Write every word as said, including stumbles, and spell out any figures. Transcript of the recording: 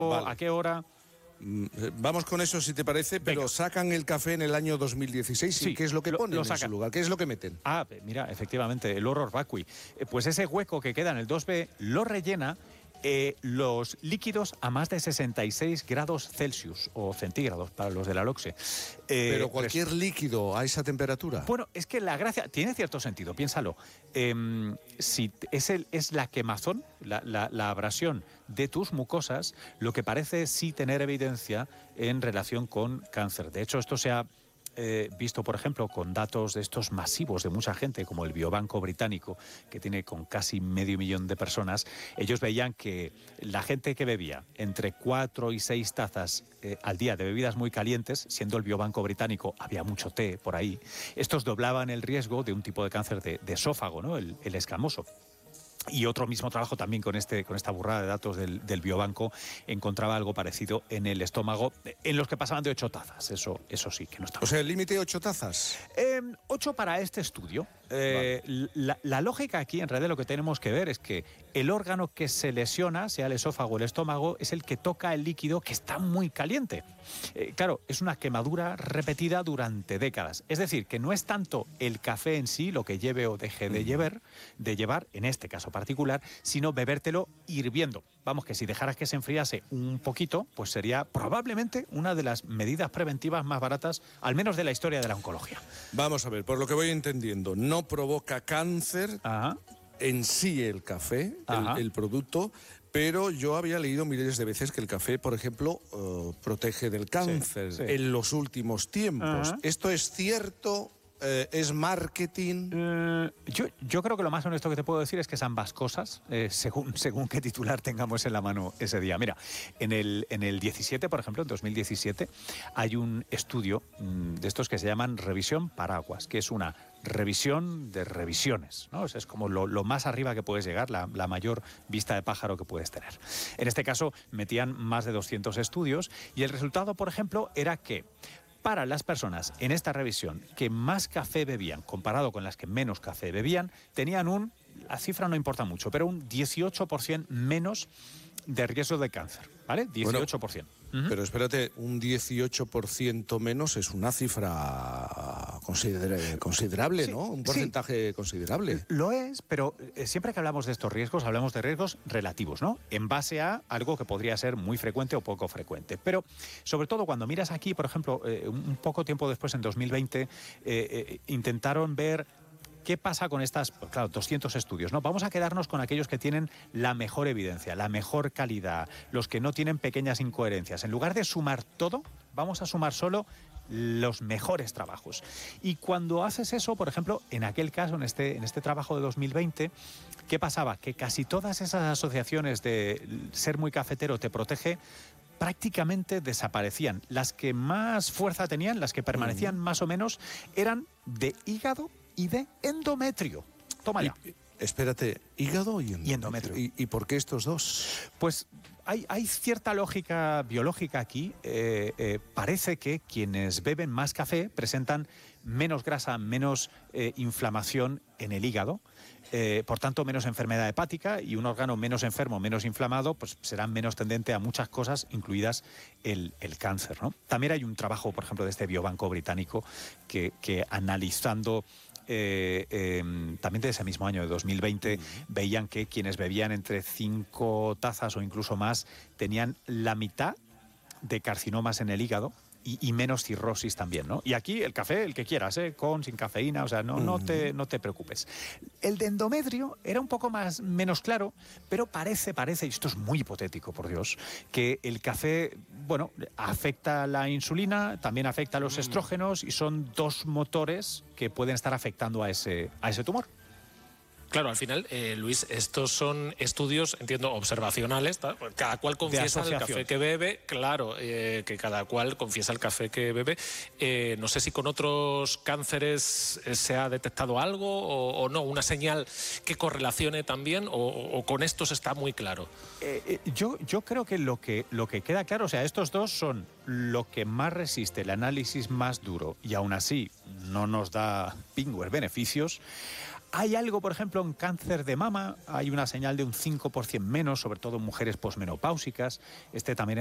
vale. ¿A qué hora? Vamos con eso, si te parece, pero Venga. Sacan el café en el año dos mil dieciséis. Sí, ¿y qué es lo que ponen lo, lo en su lugar? ¿Qué es lo que meten? Ah, mira, efectivamente, el horror vacui. Pues ese hueco que queda en el dos B lo rellena eh, los líquidos a más de sesenta y seis grados Celsius o centígrados para los de la LOXE. Eh, pero cualquier pues, líquido a esa temperatura. Bueno, es que la gracia tiene cierto sentido, piénsalo. Eh, si es, el, es la quemazón, la, la, la abrasión de tus mucosas, lo que parece sí tener evidencia en relación con cáncer. De hecho, esto se ha eh, visto, por ejemplo, con datos de estos masivos de mucha gente, como el Biobanco británico, que tiene con casi medio millón de personas. Ellos veían que la gente que bebía entre cuatro y seis tazas eh, al día de bebidas muy calientes, siendo el Biobanco británico, había mucho té por ahí, estos doblaban el riesgo de un tipo de cáncer de, de esófago, ¿no? el, el escamoso. Y otro mismo trabajo también con, este, con esta burrada de datos del, del Biobanco encontraba algo parecido en el estómago, en los que pasaban de ocho tazas, eso, eso sí que no estaba. O sea, el límite ocho tazas. Eh, ocho para este estudio. Eh, vale. la, la lógica aquí, en realidad, lo que tenemos que ver es que el órgano que se lesiona, sea el esófago o el estómago, es el que toca el líquido que está muy caliente. Eh, claro, es una quemadura repetida durante décadas. Es decir, que no es tanto el café en sí lo que lleve o deje de llevar, de llevar, en este caso particular, sino bebértelo hirviendo. Vamos, que si dejaras que se enfriase un poquito, pues sería probablemente una de las medidas preventivas más baratas, al menos de la historia de la oncología. Vamos a ver, por lo que voy entendiendo, no provoca cáncer Ajá. en sí el café, el, el producto, pero yo había leído miles de veces que el café, por ejemplo, uh, protege del cáncer sí, sí. en los últimos tiempos. Ajá. ¿Esto es cierto? Eh, ¿Es marketing? Eh, yo, yo creo que lo más honesto que te puedo decir es que es ambas cosas, eh, según, según qué titular tengamos en la mano ese día. Mira, en el, en el diecisiete, por ejemplo, en dos mil diecisiete, hay un estudio mmm, de estos que se llaman Revisión Paraguas, que es una revisión de revisiones, ¿no? O sea, es como lo, lo más arriba que puedes llegar, la, la mayor vista de pájaro que puedes tener. En este caso, metían más de doscientos estudios y el resultado, por ejemplo, era que para las personas en esta revisión que más café bebían, comparado con las que menos café bebían, tenían un, la cifra no importa mucho, pero un dieciocho por ciento menos de riesgo de cáncer, ¿vale? dieciocho por ciento. Bueno, uh-huh. Pero espérate, un dieciocho por ciento menos es una cifra consider- considerable, sí, ¿no? Un porcentaje sí. considerable. Lo es, pero siempre que hablamos de estos riesgos, hablamos de riesgos relativos, ¿no? En base a algo que podría ser muy frecuente o poco frecuente. Pero, sobre todo, cuando miras aquí, por ejemplo, eh, un poco tiempo después, en dos mil veinte, eh, eh, intentaron ver ¿qué pasa con estas, pues claro, doscientos estudios, ¿no? Vamos a quedarnos con aquellos que tienen la mejor evidencia, la mejor calidad, los que no tienen pequeñas incoherencias. En lugar de sumar todo, vamos a sumar solo los mejores trabajos. Y cuando haces eso, por ejemplo, en aquel caso, en este, en este trabajo de dos mil veinte, ¿qué pasaba? Que casi todas esas asociaciones de ser muy cafetero te protege, prácticamente desaparecían. Las que más fuerza tenían, las que permanecían mm. más o menos, eran de hígado y de endometrio. Toma ya. Y, espérate, hígado y endometrio. Y, endometrio. ¿Y, ¿Y por qué estos dos? Pues hay, hay cierta lógica biológica aquí. Eh, eh, parece que quienes beben más café presentan menos grasa, menos eh, inflamación en el hígado. Eh, por tanto, menos enfermedad hepática, y un órgano menos enfermo, menos inflamado, pues será menos tendente a muchas cosas, incluidas el, el cáncer, ¿no? También hay un trabajo, por ejemplo, de este Biobanco británico que, que analizando Eh, eh, también de ese mismo año, de dos mil veinte, uh-huh. veían que quienes bebían entre cinco tazas o incluso más tenían la mitad de carcinomas en el hígado y, y menos cirrosis también, ¿no? Y aquí el café, el que quieras, ¿eh? Con, sin cafeína, o sea, no, uh-huh. no, te, no te preocupes. El de endometrio era un poco más, menos claro, pero parece, parece, y esto es muy hipotético, por Dios, que el café, bueno, afecta la insulina, también afecta a los uh-huh. estrógenos, y son dos motores que pueden estar afectando a ese, a ese tumor. Claro, al final, eh, Luis, estos son estudios, entiendo, observacionales, ¿tá? Cada cual confiesa el café que bebe, claro, eh, que cada cual confiesa el café que bebe. Eh, no sé si con otros cánceres se ha detectado algo o, o no, una señal que correlacione también, o, o con estos está muy claro. Eh, eh, yo, yo creo que lo, que lo que queda claro, o sea, estos dos son lo que más resiste, el análisis más duro, y aún así no nos da pingües beneficios. Hay algo, por ejemplo, en cáncer de mama, hay una señal de un cinco por ciento menos, sobre todo en mujeres posmenopáusicas. Este también